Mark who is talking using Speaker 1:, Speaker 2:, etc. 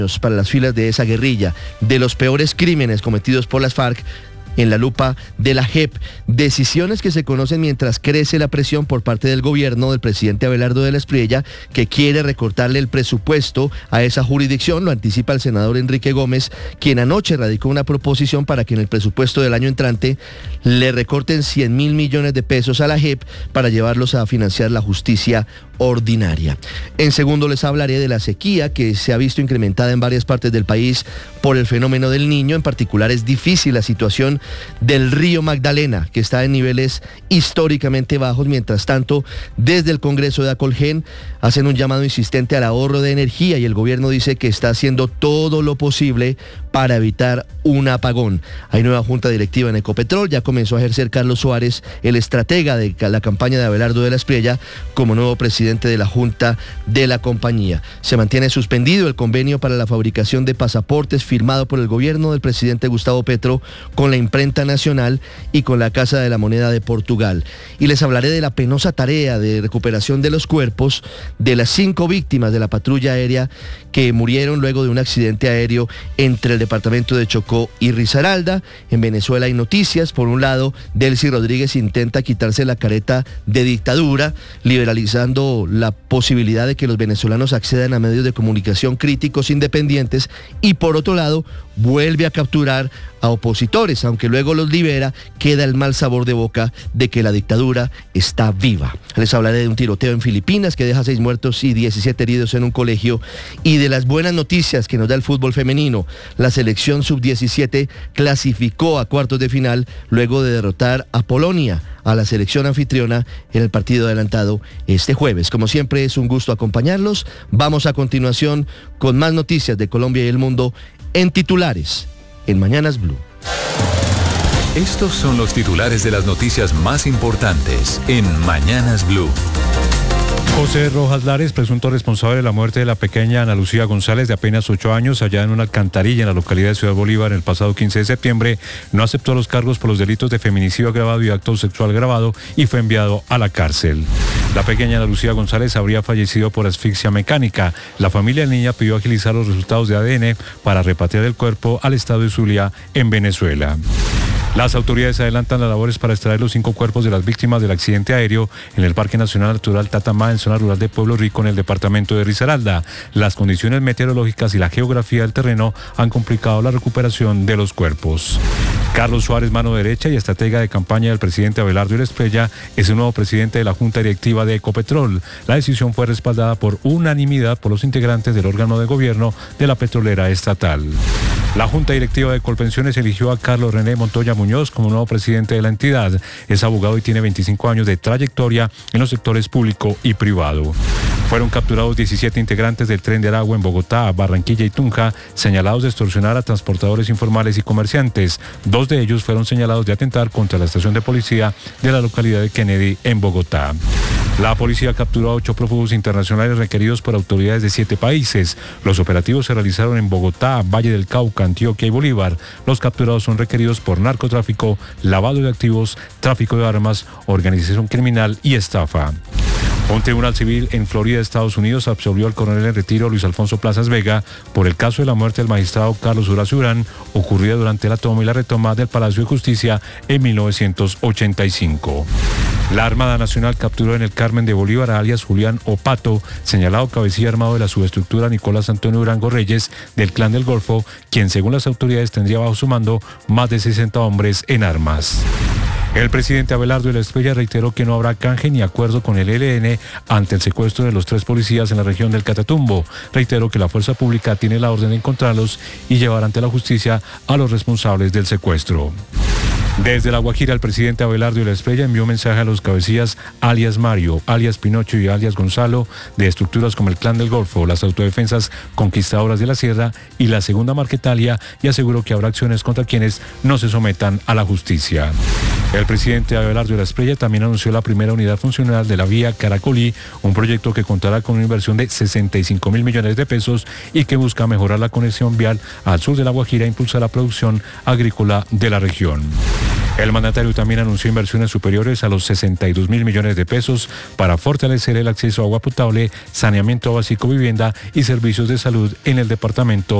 Speaker 1: para las filas de esa guerrilla, de los peores crímenes cometidos por las FARC, en la lupa de la JEP. Decisiones que se conocen mientras crece la presión por parte del gobierno del presidente Abelardo de la Espriella, que quiere recortarle el presupuesto a esa jurisdicción. Lo anticipa el senador Enrique Gómez, quien anoche radicó una proposición para que en el presupuesto del año entrante le recorten 100.000 millones de pesos a la JEP para llevarlos a financiar la justicia ordinaria. En segundo, les hablaré de la sequía que se ha visto incrementada en varias partes del país por el fenómeno del Niño. En particular, es difícil la situación del río Magdalena, que está en niveles históricamente bajos. Mientras tanto, desde el Congreso de Acolgen hacen un llamado insistente al ahorro de energía y el gobierno dice que está haciendo todo lo posible para evitar un apagón. Hay nueva junta directiva en Ecopetrol, ya comenzó a ejercer Carlos Suárez, el estratega de la campaña de Abelardo de la Espriella, como nuevo presidente de la junta de la compañía. Se mantiene suspendido el convenio para la fabricación de pasaportes firmado por el gobierno del presidente Gustavo Petro con la imprenta nacional y con la Casa de la Moneda de Portugal. Y les hablaré de la penosa tarea de recuperación de los cuerpos de las 5 víctimas de la patrulla aérea que murieron luego de un accidente aéreo entre el departamento de Chocó y Risaralda. En Venezuela hay noticias. Por un lado, Delcy Rodríguez intenta quitarse la careta de dictadura, liberalizando la posibilidad de que los venezolanos accedan a medios de comunicación críticos independientes, y por otro lado, vuelve a capturar a opositores, aunque luego los libera. Queda el mal sabor de boca de que la dictadura está viva. Les hablaré de un tiroteo en Filipinas que deja 6 muertos y 17 heridos en un colegio, y de las buenas noticias que nos da el fútbol femenino. La selección sub-17 clasificó a cuartos de final luego de derrotar a Polonia, a la selección anfitriona, en el partido adelantado este jueves. Como siempre, es un gusto acompañarlos. Vamos a continuación con más noticias de Colombia y el mundo en titulares en Mañanas Blue.
Speaker 2: Estos son los titulares de las noticias más importantes en Mañanas Blue.
Speaker 3: José Rojas Lares, presunto responsable de la muerte de la pequeña Ana Lucía González, de apenas 8 años, allá en una alcantarilla en la localidad de Ciudad Bolívar el pasado 15 de septiembre, no aceptó los cargos por los delitos de feminicidio agravado y acto sexual agravado y fue enviado a la cárcel. La pequeña Ana Lucía González habría fallecido por asfixia mecánica. La familia de la niña pidió agilizar los resultados de ADN para repatriar el cuerpo al estado de Zulia, en Venezuela. Las autoridades adelantan las labores para extraer los 5 cuerpos de las víctimas del accidente aéreo en el Parque Nacional Natural Tatamá, en zona rural de Pueblo Rico, en el departamento de Risaralda. Las condiciones meteorológicas y la geografía del terreno han complicado la recuperación de los cuerpos. Carlos Suárez, mano derecha y estratega de campaña del presidente Abelardo de la Espriella, es el nuevo presidente de la Junta Directiva de Ecopetrol. La decisión fue respaldada por unanimidad por los integrantes del órgano de gobierno de la petrolera estatal. La Junta Directiva de Colpensiones eligió a Carlos René Montoya Muñoz como nuevo presidente de la entidad. Es abogado y tiene 25 años de trayectoria en los sectores público y privado. Fueron capturados 17 integrantes del Tren de Aragua en Bogotá, Barranquilla y Tunja, señalados de extorsionar a transportadores informales y comerciantes. 2 de ellos fueron señalados de atentar contra la estación de policía de la localidad de Kennedy, en Bogotá. La policía capturó a 8 prófugos internacionales requeridos por autoridades de 7 países. Los operativos se realizaron en Bogotá, Valle del Cauca, Antioquia y Bolívar. Los capturados son requeridos por narcotráfico, lavado de activos, tráfico de armas, organización criminal y estafa. Un tribunal civil en Florida, Estados Unidos, absolvió al coronel en retiro Luis Alfonso Plazas Vega por el caso de la muerte del magistrado Carlos Horacio Urán, ocurrida durante la toma y la retoma del Palacio de Justicia en 1985. La Armada Nacional capturó en el Carmen de Bolívar a alias Julián Opato, señalado cabecilla armado de la subestructura Nicolás Antonio Durango Reyes del Clan del Golfo, quien según las autoridades tendría bajo su mando más de 60 hombres en armas. El presidente Abelardo de la Espriella reiteró que no habrá canje ni acuerdo con el ELN ante el secuestro de los 3 policías en la región del Catatumbo. Reiteró que la fuerza pública tiene la orden de encontrarlos y llevar ante la justicia a los responsables del secuestro. Desde La Guajira, el presidente Abelardo de la Espriella envió mensaje a los cabecillas alias Mario, alias Pinocho y alias Gonzalo de estructuras como el Clan del Golfo, las autodefensas conquistadoras de la Sierra y la Segunda Marquetalia, y aseguró que habrá acciones contra quienes no se sometan a la justicia. El presidente Abelardo de la Espriella también anunció la primera unidad funcional de la vía Caracolí, un proyecto que contará con una inversión de 65.000 millones de pesos y que busca mejorar la conexión vial al sur de La Guajira e impulsar la producción agrícola de la región. El mandatario también anunció inversiones superiores a los 62.000 millones de pesos para fortalecer el acceso a agua potable, saneamiento básico, vivienda y servicios de salud en el departamento